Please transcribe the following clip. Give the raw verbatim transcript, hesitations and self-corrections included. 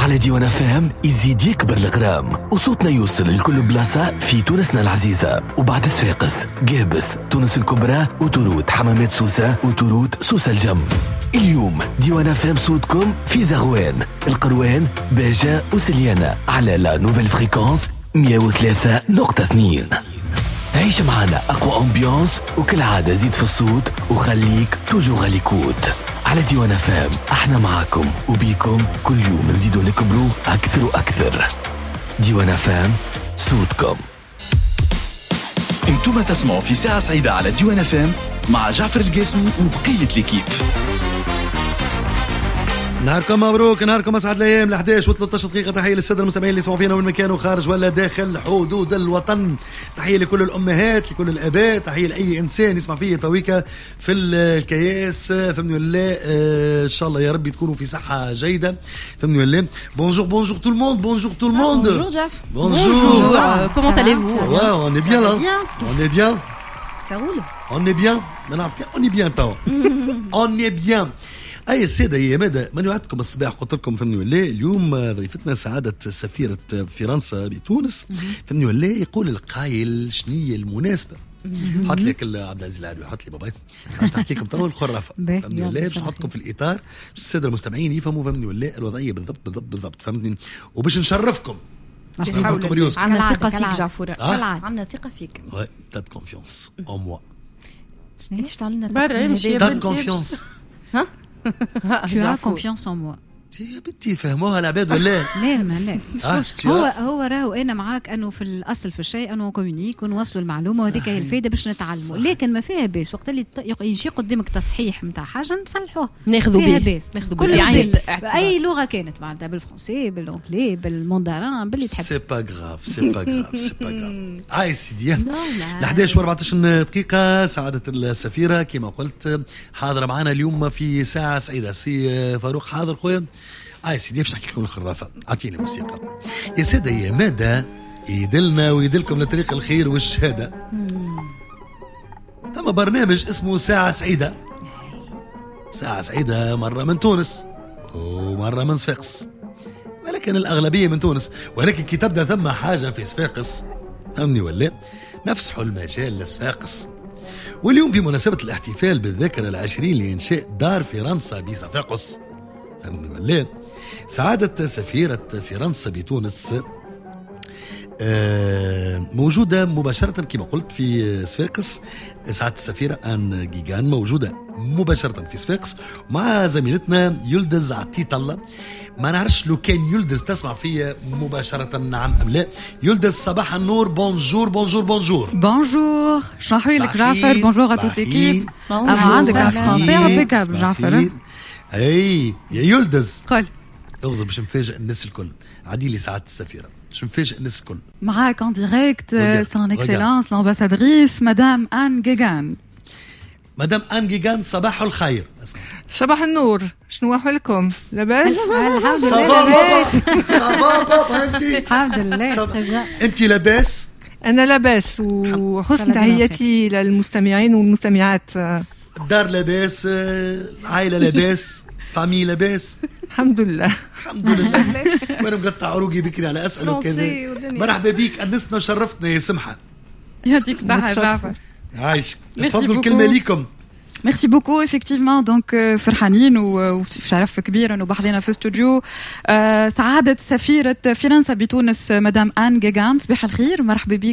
على ديوان فام يزيد يكبر الغرام وصوتنا يوصل لكل بلاصة في تونسنا العزيزة. وبعد صفاقس، قابس، تونس الكبرى، وتروت حمامات سوسة، وتروت سوسة الجم. اليوم ديوان فام صوتكم في زغوان، القروان، باجة وسليانة على لا نوفيل فريكونس مية وثلاثة نقطة اثنين. عيش معنا أقوى أمبيانس وكل عادة زيد في الصوت وخليك توجو غاليكوت. على ديوان فام احنا معاكم وبيكم كل يوم نزيدوا نكبروا أكثر وأكثر. ديوان فام صوتكم. انتم تسمعوا في ساعة سعيدة على ديوان فام مع جعفر القاسمي وبقية الكيب. نهاركم مبروك، نهاركم اسعد الايام. ل إحدى عشر وثلاثة عشر دقيقه. تحيه للساده المستمعين اللي يسمعوا فينا من مكان وخارج ولا داخل حدود الوطن. تحيه لكل الامهات، لكل الاباء، تحيه لاي انسان يسمع فيه تويكا في الكياس. فهمني ولا آه ان شاء الله يا رب تكونوا في صحه جيده. فهمني ولا. بونجور بونجور tout le monde, bonjour tout le monde. Bonjour Jeff. Bonjour. Euh, comment allez-vous? Ouais, on est bien là. On est bien. Ça roule. On est bien. ما on est bien toi. On est bien. أي السيدة يا مدى من يوعدكم الصباح قلت لكم فهمني ولا اليوم ضيفتنا سعادة سفيرة فرنسا بتونس. فهمني ولا يقول القايل شنية المناسبة. حط لك عبد العزيز العربي، حط لي باباي باش نحكي لكم تو الخرافة. فهمني ولا باش نحطكم في الإطار باش السادة المستمعين يفهموا فهمني ولا الوضعية بالضبط بالضبط بالضبط. فهمتني وباش نشرفكم. عندنا ثقة فيك جعفر. عندنا ثقة فيك. Ouais, t'as de confiance en moi. انت بتعطي لنا t'as de confiance. ها؟ Tu as confiance en moi. يا بنتي فهموها العباد ولا لا ما لا آه هو هو راهو انا معاك انه في الاصل في الشيء انه كومونيك ونوصلوا المعلومه وهذيك هي الفائده باش نتعلموا. لكن ما فيها باس وقت اللي يجي قدامك تصحيح نتاع حاجه نصلحوه ناخذوا فيها به باس ناخذوا كل به اي لغه كانت معناتها بالفرنسي بالانجلي بالمندران باللي تحب. سي با غراف سي با غراف سي با غراف. هاي سيدي ل إحدى عشر وأربعة عشر دقيقه. سعاده السفيره كما قلت حاضره معنا اليوم في ساعه سعيده. سي فاروق حاضر خويا. آه سيدي باش نحكي لكم الخرافة. أعطيني موسيقى يا سادة يا مادة يدلنا ويدلكم لطريق الخير والشهادة. ثم برنامج اسمه ساعة سعيدة. ساعة سعيدة مرة من تونس ومرة من صفاقس، ولكن الأغلبية من تونس. ولكن كي تبدأ ثم حاجة في صفاقس فهمني ولا نفسحوا المجال لصفاقس. واليوم بمناسبة الاحتفال بالذكرى العشرين لإنشاء دار فرنسا بصفاقس فهمني ولا سعادة سفيرة فرنسا بتونس موجودة مباشرة كما قلت في صفاقس. سعادة السفيرة آن جيجان موجودة مباشرة في صفاقس مع زميلتنا يلدز عطيت الله. ما نعرفش لو كان يلدز تسمع فيا مباشرة نعم أم لا. يلدز صباح النور. بونجور بونجور بونجور بونجور. شرحي لك جعفر. بونجور à toute l'équipe. أما عندك فرنسي امبيكابل جعفر. اي يا يلدز قل اغزب باش نفاجئ الناس الكل. عادي لي سعادة السفيرة باش نفاجئ الناس الكل. معاك en direct son excellence l'ambassadrice madame Anne Guégan. مدام آن جيجان صباح الخير. صباح النور. شنو أحوالكم؟ لاباس؟ الحمد لله لاباس. صباح بابا انت. الحمد لله. انت لاباس؟ أنا لاباس وحسن تحياتي للمستمعين والمستمعات. الدار لاباس، العائلة لاباس، فامي لاباس. الحمد لله الحمد لله. وانا مقطع عروقي بكري على اسئله وكذا. مرحبا بيك انسنا وشرفتنا يا سمحه. يعطيك الصحه جعفر. عايش. تفضلوا الكلمه ليكم. ميرسي بوكو effectivement دونك فرحانين وشرف كبير انه بحضينا في استوديو سعاده سفيره فرنسا بتونس مدام آن جيغان. صباح الخير مرحبا بك